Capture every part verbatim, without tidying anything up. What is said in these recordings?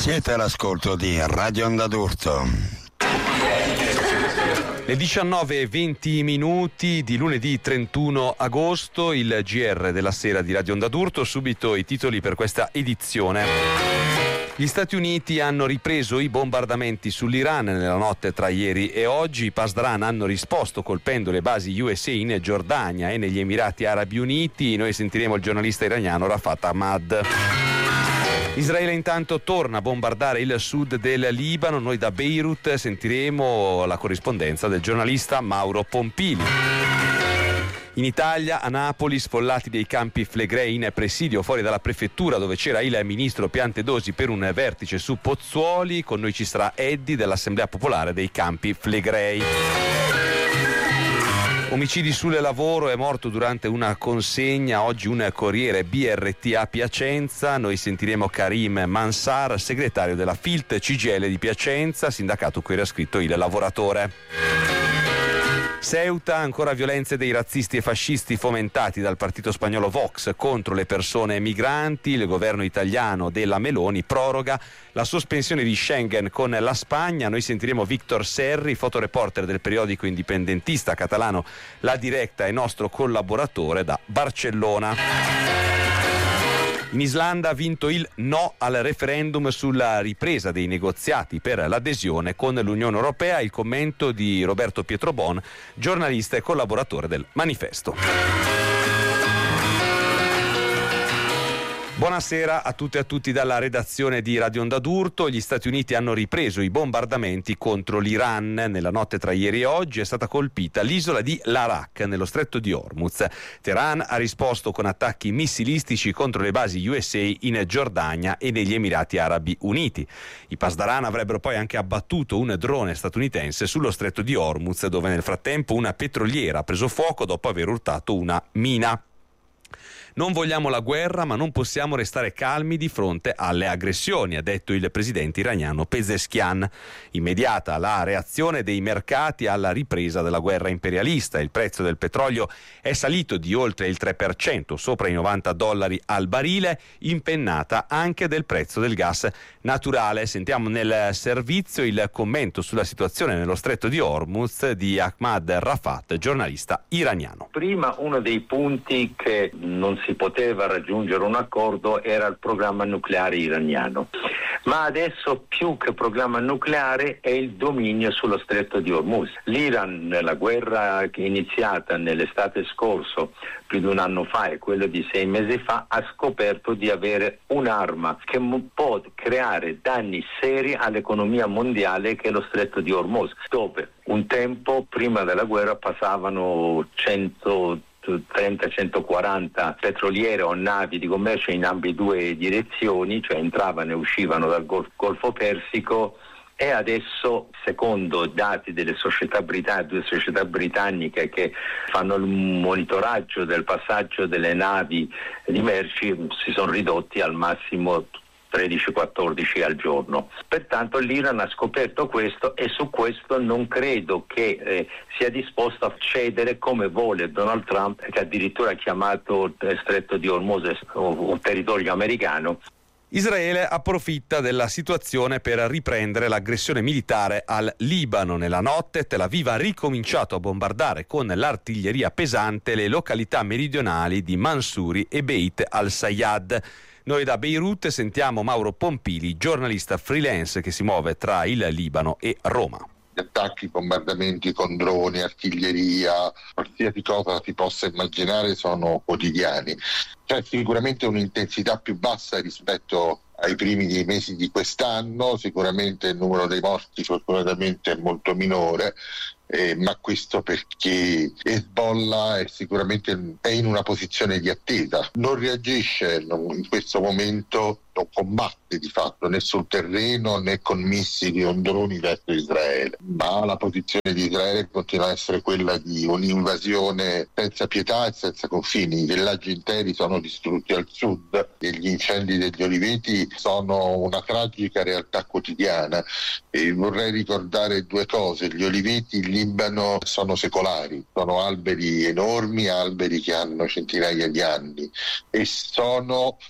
Siete all'ascolto di Radio Onda d'Urto. Le diciannove e venti minuti di lunedì trentuno agosto, il G R della sera di Radio Onda d'Urto. Subito i titoli per questa edizione. Gli Stati Uniti hanno ripreso i bombardamenti sull'Iran nella notte tra ieri e oggi. I Pasdaran hanno risposto colpendo le basi U S A in Giordania e negli Emirati Arabi Uniti. Noi sentiremo il giornalista iraniano Rafat Ahmad. Israele intanto torna a bombardare il sud del Libano. Noi da Beirut sentiremo la corrispondenza del giornalista Mauro Pompili. In Italia, a Napoli, sfollati dei campi Flegrei in presidio fuori dalla prefettura dove c'era il ministro Piantedosi per un vertice su Pozzuoli. Con noi ci sarà Eddi dell'Assemblea Popolare dei Campi Flegrei. Omicidi sul lavoro, è morto durante una consegna oggi un corriere B R T a Piacenza. Noi sentiremo Karim Mansar, segretario della Filt C G I L di Piacenza, sindacato cui era scritto il lavoratore. Ceuta, ancora violenze dei razzisti e fascisti fomentati dal partito spagnolo Vox contro le persone migranti. Il governo italiano della Meloni proroga la sospensione di Schengen con la Spagna. Noi sentiremo Victor Serri, fotoreporter del periodico indipendentista catalano La Directa e nostro collaboratore da Barcellona. In Islanda ha vinto il no al referendum sulla ripresa dei negoziati per l'adesione con l'Unione Europea. Il commento di Roberto Pietrobon, giornalista e collaboratore del Manifesto. Buonasera a tutte e a tutti dalla redazione di Radio Onda d'Urto. Gli Stati Uniti hanno ripreso i bombardamenti contro l'Iran. Nella notte tra ieri e oggi è stata colpita l'isola di Larak nello stretto di Hormuz. Teheran ha risposto con attacchi missilistici contro le basi U S A in Giordania e negli Emirati Arabi Uniti. I Pasdaran avrebbero poi anche abbattuto un drone statunitense sullo stretto di Hormuz, dove nel frattempo una petroliera ha preso fuoco dopo aver urtato una mina. Non vogliamo la guerra, ma non possiamo restare calmi di fronte alle aggressioni, ha detto il presidente iraniano Pezeshkian. Immediata la reazione dei mercati alla ripresa della guerra imperialista. Il prezzo del petrolio è salito di oltre il tre per cento, sopra i novanta dollari al barile, impennata anche del prezzo del gas naturale. Sentiamo nel servizio il commento sulla situazione nello stretto di Hormuz di Ahmad Rafat, giornalista iraniano. Prima uno dei punti che non si poteva raggiungere un accordo era il programma nucleare iraniano, ma adesso più che programma nucleare è il dominio sullo stretto di Hormuz. L'Iran, nella guerra che è iniziata nell'estate scorso, più di un anno fa e quello di sei mesi fa, ha scoperto di avere un'arma che può creare danni seri all'economia mondiale, che è lo stretto di Hormuz, dove un tempo prima della guerra passavano cento trenta centoquaranta petroliere o navi di commercio in ambedue direzioni, cioè entravano e uscivano dal Golfo, Golfo Persico, e adesso, secondo dati delle società britanniche, due società britanniche che fanno il monitoraggio del passaggio delle navi di merci, si sono ridotti al massimo tredici quattordici al giorno. Pertanto l'Iran ha scoperto questo e su questo non credo che eh, sia disposto a cedere come vuole Donald Trump, che addirittura ha chiamato il stretto di Hormuz un territorio americano. Israele approfitta della situazione per riprendere l'aggressione militare al Libano. Nella notte Tel Aviv ha ricominciato a bombardare con l'artiglieria pesante le località meridionali di Mansouri e Beit al-Sayyad. Noi da Beirut sentiamo Mauro Pompili, giornalista freelance che si muove tra il Libano e Roma. Gli attacchi, bombardamenti con droni, artiglieria, qualsiasi cosa si possa immaginare sono quotidiani. C'è sicuramente un'intensità più bassa rispetto ai primi mesi di quest'anno, sicuramente il numero dei morti fortunatamente è molto minore, eh, ma questo perché Hezbollah è sicuramente è in una posizione di attesa, non reagisce in questo momento, non combatte di fatto né sul terreno né con missili o droni verso Israele, ma la posizione di Israele continua a essere quella di un'invasione senza pietà e senza confini. I villaggi interi sono distrutti al sud e gli incendi degli oliveti sono una tragica realtà quotidiana. E vorrei ricordare due cose: gli oliveti in Libano sono secolari, sono alberi enormi, alberi che hanno centinaia di anni e sono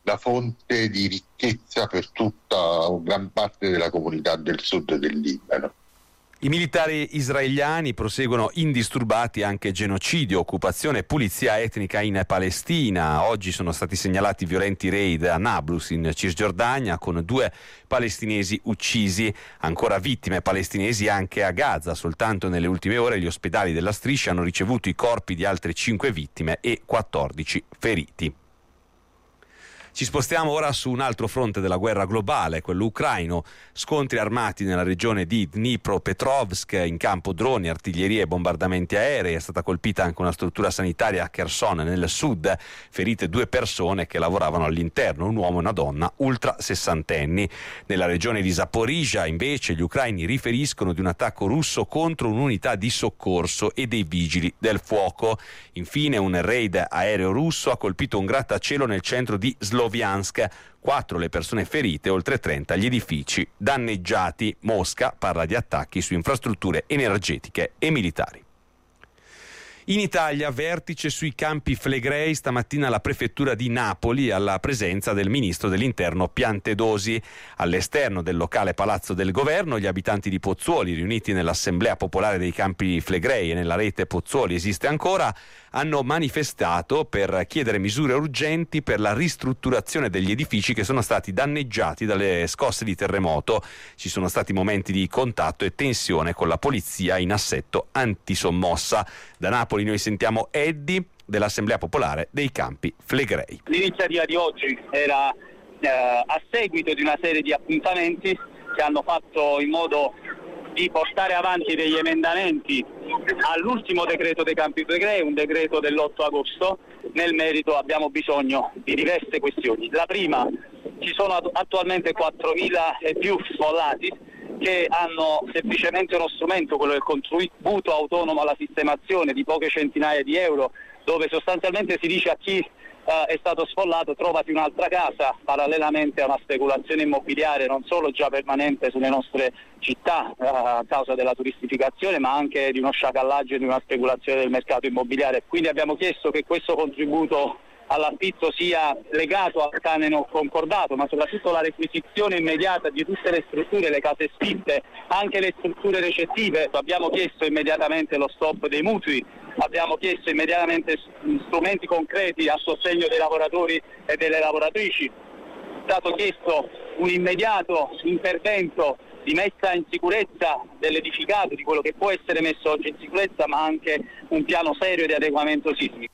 la fonte di ricchezza per tutta gran parte della comunità del sud del Libano. I militari israeliani proseguono indisturbati anche genocidio, occupazione e pulizia etnica in Palestina. Oggi sono stati segnalati violenti raid a Nablus in Cisgiordania con due palestinesi uccisi, ancora vittime palestinesi anche a Gaza. Soltanto nelle ultime ore gli ospedali della striscia hanno ricevuto i corpi di altre cinque vittime e quattordici feriti. Ci spostiamo ora su un altro fronte della guerra globale, quello ucraino. Scontri armati nella regione di Dnipropetrovsk, in campo droni, artiglierie e bombardamenti aerei. È stata colpita anche una struttura sanitaria a Kherson nel sud, ferite due persone che lavoravano all'interno, un uomo e una donna ultra sessantenni. Nella regione di Zaporizhzhia invece gli ucraini riferiscono di un attacco russo contro un'unità di soccorso e dei vigili del fuoco. Infine un raid aereo russo ha colpito un grattacielo nel centro di Sloviansk. Quattro le persone ferite, oltre trenta gli edifici danneggiati. Mosca parla di attacchi su infrastrutture energetiche e militari. In Italia, vertice sui campi Flegrei, stamattina alla prefettura di Napoli, alla presenza del ministro dell'Interno Piantedosi. All'esterno del locale Palazzo del Governo, gli abitanti di Pozzuoli, riuniti nell'Assemblea Popolare dei Campi Flegrei e nella rete Pozzuoli esiste ancora, hanno manifestato per chiedere misure urgenti per la ristrutturazione degli edifici che sono stati danneggiati dalle scosse di terremoto. Ci sono stati momenti di contatto e tensione con la polizia in assetto antisommossa. Da Napoli noi sentiamo Eddi dell'Assemblea Popolare dei Campi Flegrei. L'iniziativa di oggi era eh, a seguito di una serie di appuntamenti che hanno fatto in modo di portare avanti degli emendamenti all'ultimo decreto dei Campi Flegrei, un decreto dell'otto agosto. Nel merito abbiamo bisogno di diverse questioni. La prima, ci sono attualmente quattromila e più sfollati che hanno semplicemente uno strumento, quello del contributo autonomo alla sistemazione di poche centinaia di euro, dove sostanzialmente si dice a chi Uh, è stato sfollato trovati un'altra casa, parallelamente a una speculazione immobiliare non solo già permanente sulle nostre città uh, a causa della turistificazione, ma anche di uno sciacallaggio e di una speculazione del mercato immobiliare. Quindi abbiamo chiesto che questo contributo all'affitto sia legato al canone concordato, ma soprattutto la requisizione immediata di tutte le strutture, le case sfitte, anche le strutture recettive. Abbiamo chiesto immediatamente lo stop dei mutui, abbiamo chiesto immediatamente strumenti concreti a sostegno dei lavoratori e delle lavoratrici. È stato chiesto un immediato intervento di messa in sicurezza dell'edificato, di quello che può essere messo oggi in sicurezza, ma anche un piano serio di adeguamento sismico.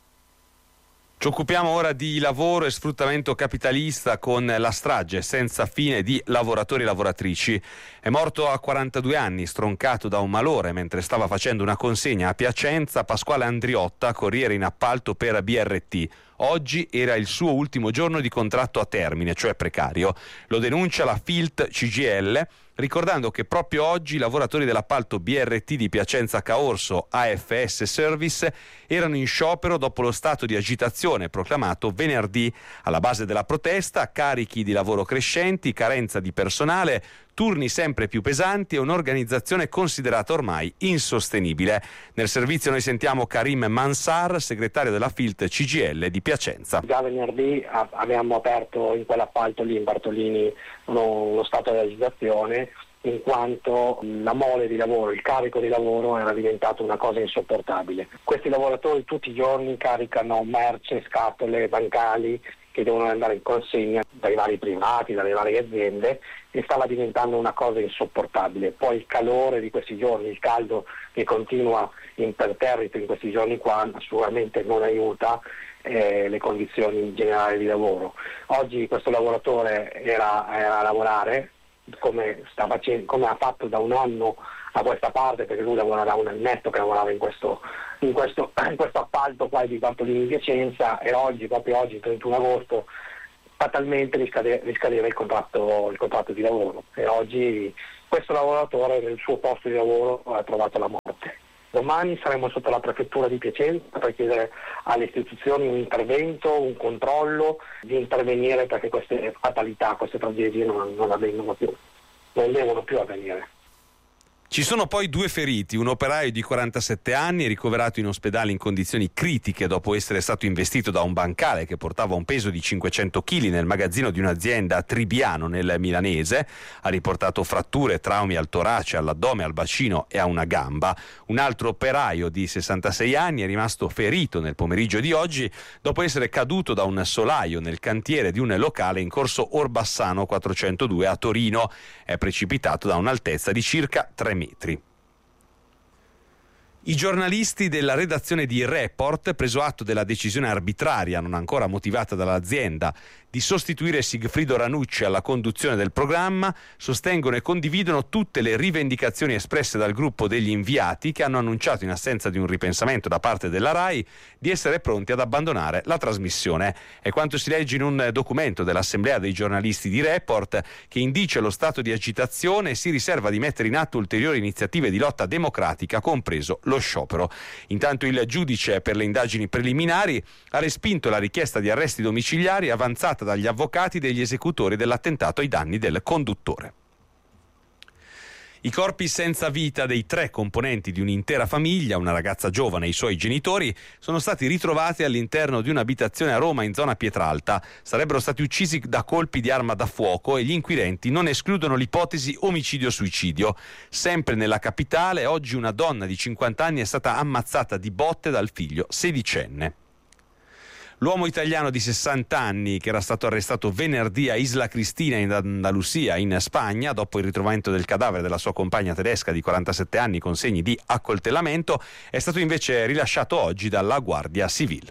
Ci occupiamo ora di lavoro e sfruttamento capitalista con la strage senza fine di lavoratori e lavoratrici. È morto a quarantadue anni, stroncato da un malore mentre stava facendo una consegna a Piacenza, Pasquale Andriotta, corriere in appalto per B R T. Oggi era il suo ultimo giorno di contratto a termine, cioè precario. Lo denuncia la Filt C G I L, ricordando che proprio oggi i lavoratori dell'appalto B R T di Piacenza Caorso A F S Service erano in sciopero dopo lo stato di agitazione proclamato venerdì. Alla base della protesta, carichi di lavoro crescenti, carenza di personale, turni sempre più pesanti e un'organizzazione considerata ormai insostenibile. Nel servizio noi sentiamo Karim Mansar, segretario della Filt C G I L di Piacenza. Già venerdì abbiamo aperto in quell'appalto lì in Bartolini uno, uno stato di agitazione, in quanto la mole di lavoro, il carico di lavoro era diventato una cosa insopportabile. Questi lavoratori tutti i giorni caricano merce, scatole, bancali che devono andare in consegna dai vari privati, dalle varie aziende, e stava diventando una cosa insopportabile. Poi il calore di questi giorni, il caldo che continua imperterrito in questi giorni qua, assolutamente non aiuta eh, le condizioni generali di lavoro. Oggi questo lavoratore era, era a lavorare, come, sta facendo, come ha fatto da un anno a questa parte, perché lui lavora da un annetto che lavorava in questo, in questo, in questo appalto qua di Bartolini di Piacenza, e oggi, proprio oggi, trentuno agosto, fatalmente riscade, riscadeva il contratto, il contratto di lavoro, e oggi questo lavoratore nel suo posto di lavoro ha trovato la morte. Domani saremo sotto la prefettura di Piacenza per chiedere alle istituzioni un intervento, un controllo, di intervenire perché queste fatalità, queste tragedie non, non avvengono più, non devono più avvenire. Ci sono poi due feriti, un operaio di quarantasette anni ricoverato in ospedale in condizioni critiche dopo essere stato investito da un bancale che portava un peso di cinquecento chili nel magazzino di un'azienda a Tribiano nel Milanese. Ha riportato fratture, traumi al torace, all'addome, al bacino e a una gamba. Un altro operaio di sessantasei anni è rimasto ferito nel pomeriggio di oggi dopo essere caduto da un solaio nel cantiere di un locale in corso Orbassano quattrocentodue a Torino. È precipitato da un'altezza di circa tre metri. I giornalisti della redazione di Report, preso atto della decisione arbitraria non ancora motivata dall'azienda di sostituire Sigfrido Ranucci alla conduzione del programma, sostengono e condividono tutte le rivendicazioni espresse dal gruppo degli inviati, che hanno annunciato, in assenza di un ripensamento da parte della RAI, di essere pronti ad abbandonare la trasmissione. È quanto si legge in un documento dell'Assemblea dei giornalisti di Report, che indice lo stato di agitazione e si riserva di mettere in atto ulteriori iniziative di lotta democratica, compreso lo sciopero. Intanto il giudice per le indagini preliminari ha respinto la richiesta di arresti domiciliari avanzata dagli avvocati degli esecutori dell'attentato ai danni del conduttore. I corpi senza vita dei tre componenti di un'intera famiglia, una ragazza giovane e i suoi genitori, sono stati ritrovati all'interno di un'abitazione a Roma in zona Pietralta. Sarebbero stati uccisi da colpi di arma da fuoco e gli inquirenti non escludono l'ipotesi omicidio-suicidio. Sempre nella capitale, oggi una donna di cinquanta anni è stata ammazzata di botte dal figlio sedicenne. L'uomo italiano di sessanta anni, che era stato arrestato venerdì a Isla Cristina in Andalusia, in Spagna, dopo il ritrovamento del cadavere della sua compagna tedesca di quarantasette anni con segni di accoltellamento, è stato invece rilasciato oggi dalla Guardia Civile.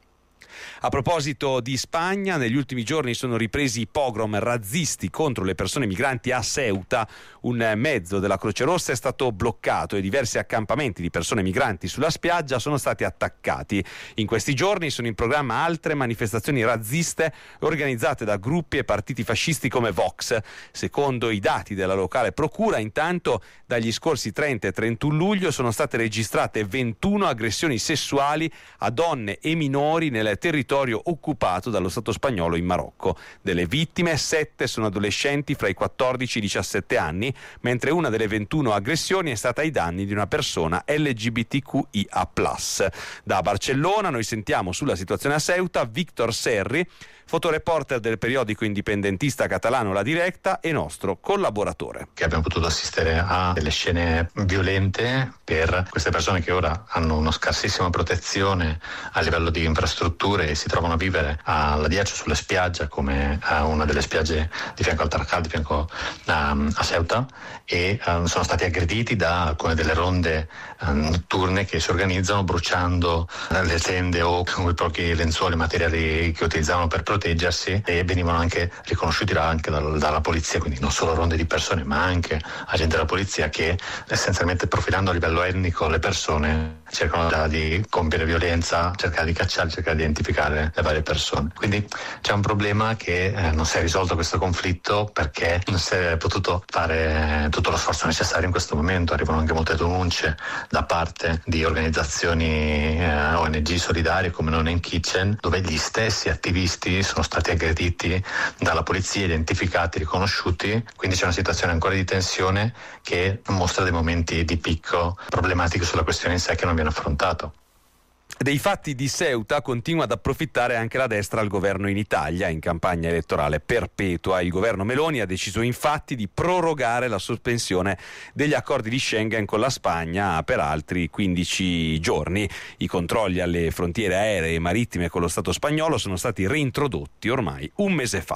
A proposito di Spagna, negli ultimi giorni sono ripresi i pogrom razzisti contro le persone migranti a Ceuta. Un mezzo della Croce Rossa è stato bloccato e diversi accampamenti di persone migranti sulla spiaggia sono stati attaccati. In questi giorni sono in programma altre manifestazioni razziste organizzate da gruppi e partiti fascisti come Vox. Secondo i dati della locale procura, intanto, dagli scorsi trenta e trentuno luglio sono state registrate ventuno aggressioni sessuali a donne e minori nel territorio occupato dallo Stato spagnolo in Marocco. Delle vittime, sette sono adolescenti fra i quattordici e i diciassette anni, mentre una delle ventuno aggressioni è stata ai danni di una persona L G B T Q I A plus. Da Barcellona noi sentiamo sulla situazione a Ceuta Victor Serri, fotoreporter del periodico indipendentista catalano La Directa e nostro collaboratore. Che abbiamo potuto assistere a delle scene violente per queste persone che ora hanno una scarsissima protezione a livello di infrastrutture e si trovano a vivere alla Diacio sulla spiaggia, come a una delle spiagge di fianco al Tarcal, di fianco a, a Ceuta, e um, sono stati aggrediti da alcune delle ronde um, notturne che si organizzano bruciando le tende o quei pochi lenzuoli materiali che utilizzavano per proteggersi, e venivano anche riconosciuti anche dal, dalla polizia, quindi non solo ronde di persone ma anche agenti della polizia che essenzialmente, profilando a livello etnico le persone, cercano da, di compiere violenza, cercare di cacciare, cercare di identificare le varie persone. Quindi c'è un problema che eh, non si è risolto questo conflitto perché non si è potuto fare tutto lo sforzo necessario in questo momento. Arrivano anche molte denunce da parte di organizzazioni eh, O N G solidarie come Non in Kitchen, dove gli stessi attivisti sono stati aggrediti dalla polizia, identificati, riconosciuti. Quindi c'è una situazione ancora di tensione che mostra dei momenti di picco problematico sulla questione in sé che non viene affrontato. Dei fatti di Ceuta continua ad approfittare anche la destra al governo in Italia in campagna elettorale perpetua. Il governo Meloni ha deciso infatti di prorogare la sospensione degli accordi di Schengen con la Spagna per altri quindici giorni. I controlli alle frontiere aeree e marittime con lo Stato spagnolo sono stati reintrodotti ormai un mese fa.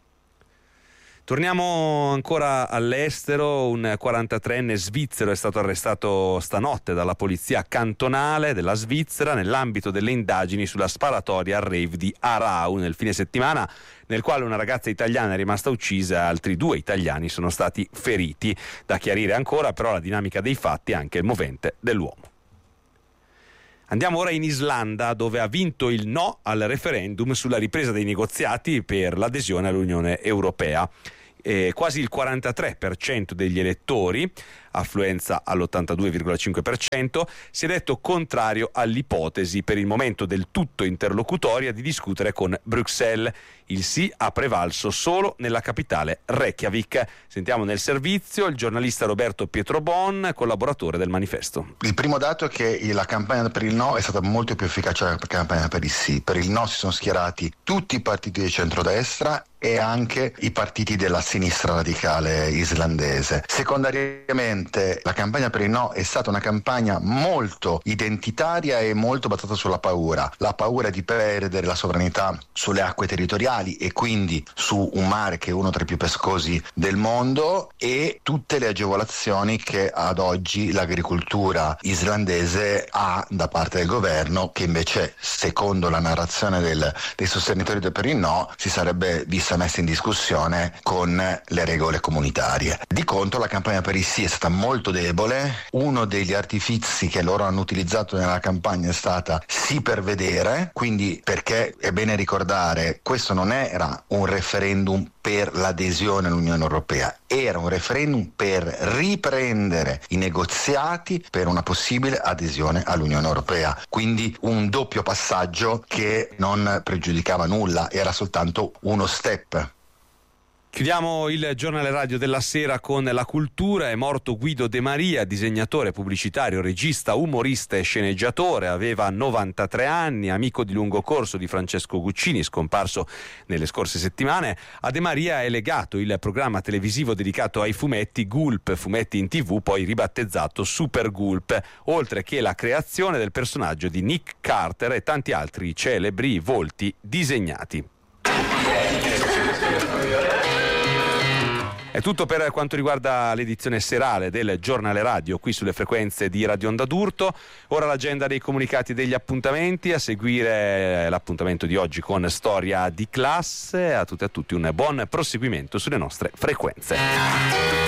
Torniamo ancora all'estero. Un quarantatreenne svizzero è stato arrestato stanotte dalla polizia cantonale della Svizzera nell'ambito delle indagini sulla sparatoria al rave di Aarau nel fine settimana, nel quale una ragazza italiana è rimasta uccisa e altri due italiani sono stati feriti. Da chiarire ancora però la dinamica dei fatti e anche il movente dell'uomo. Andiamo ora in Islanda, dove ha vinto il no al referendum sulla ripresa dei negoziati per l'adesione all'Unione Europea. Eh, quasi il quarantatré per cento degli elettori affluenza all'ottantadue virgola cinque per cento, si è detto contrario all'ipotesi per il momento del tutto interlocutoria di discutere con Bruxelles. Il sì ha prevalso solo nella capitale Reykjavik. Sentiamo nel servizio il giornalista Roberto Pietrobon, collaboratore del Manifesto. Il primo dato è che la campagna per il no è stata molto più efficace della campagna per il sì. Per il no si sono schierati tutti i partiti di centrodestra e anche i partiti della sinistra radicale islandese. Secondariamente, la campagna per il no è stata una campagna molto identitaria e molto basata sulla paura. La paura di perdere la sovranità sulle acque territoriali e quindi su un mare che è uno tra i più pescosi del mondo, e tutte le agevolazioni che ad oggi l'agricoltura islandese ha da parte del governo, che invece, secondo la narrazione del, dei sostenitori del per il no, si sarebbe vista messa in discussione con le regole comunitarie. Di contro la campagna per il sì è stata molto debole. Uno degli artifizi che loro hanno utilizzato nella campagna è stata sì per vedere, quindi, perché è bene ricordare, questo non era un referendum per l'adesione all'Unione Europea, era un referendum per riprendere i negoziati per una possibile adesione all'Unione Europea, quindi un doppio passaggio che non pregiudicava nulla, era soltanto uno step. Chiudiamo il giornale radio della sera con la cultura. È morto Guido De Maria, disegnatore pubblicitario, regista, umorista e sceneggiatore. Aveva novantatré anni, amico di lungo corso di Francesco Guccini, scomparso nelle scorse settimane. A De Maria è legato il programma televisivo dedicato ai fumetti Gulp, fumetti in tivù, poi ribattezzato Super Gulp, oltre che la creazione del personaggio di Nick Carter e tanti altri celebri volti disegnati. È tutto per quanto riguarda l'edizione serale del giornale radio qui sulle frequenze di Radio Onda d'Urto. Ora l'agenda dei comunicati e degli appuntamenti, a seguire l'appuntamento di oggi con Storia di classe. A tutti e a tutti un buon proseguimento sulle nostre frequenze.